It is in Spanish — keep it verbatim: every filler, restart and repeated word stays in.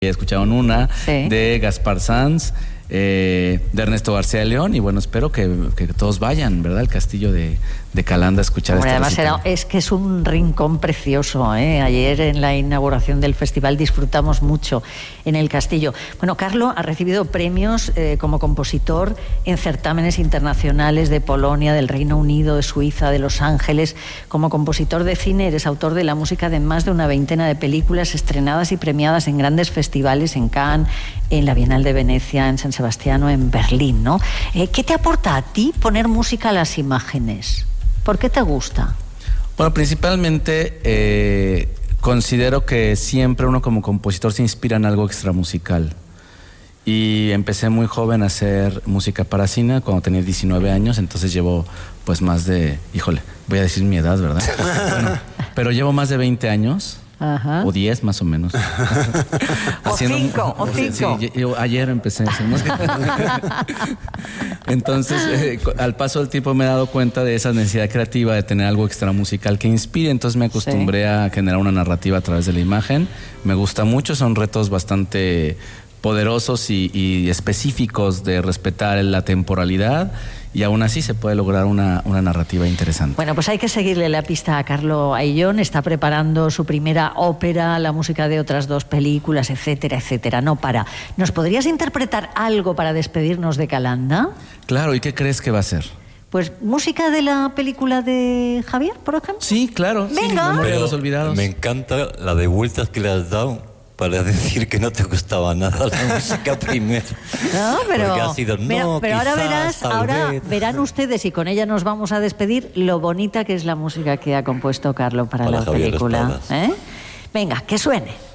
Escucharon una sí. de Gaspar Sanz, eh, de Ernesto García León, y bueno, espero que, que todos vayan, ¿verdad? Al castillo de, de Calanda a escuchar Hombre, esta además era, es que es un rincón precioso, ¿eh? Ayer en la inauguración del festival disfrutamos mucho en el castillo. Bueno, Carlo ha recibido premios eh, como compositor en certámenes internacionales de Polonia, del Reino Unido, de Suiza, de Los Ángeles. Como compositor de cine eres autor de la música de más de una veintena de películas estrenadas y premiadas en grandes festivales, en Cannes, en la Bienal de Venecia, en San Sebastián o en Berlín, ¿no? Eh, ¿Qué te aporta a ti poner música a las imágenes? ¿Por qué te gusta? Bueno, principalmente eh, considero que siempre uno como compositor se inspira en algo extramusical. Y empecé muy joven a hacer música para cine cuando tenía diecinueve años, entonces llevo pues más de, híjole, voy a decir mi edad, ¿verdad? Bueno, pero llevo más de veinte años. Ajá. O diez más o menos. O cinco, o cinco. Sí, yo ayer empecé a hacer música. Entonces, eh, al paso del tiempo me he dado cuenta de esa necesidad creativa de tener algo extramusical que inspire. Entonces me acostumbré sí. a generar una narrativa a través de la imagen. Me gusta mucho, son retos bastante poderosos y, y específicos de respetar la temporalidad, y aún así se puede lograr una, una narrativa interesante. Bueno, pues hay que seguirle la pista a Carlo Ayllón. Está preparando su primera ópera, la música de otras dos películas, etcétera, etcétera. No para. ¿Nos podrías interpretar algo para despedirnos de Calanda? Claro, ¿y qué crees que va a ser? Pues música de la película de Javier, por ejemplo. Sí, claro. Venga. Sí, Pero los olvidados. Me encanta la de vueltas que le has dado para decir que no te gustaba nada la música primero. No, pero, porque ha sido, no, pero, pero ahora quizás, verás, ahora vez. verán ustedes, y con ella nos vamos a despedir, lo bonita que es la música que ha compuesto Carlo para, para la Javier película. Espadas. ¿Eh? Venga, que suene.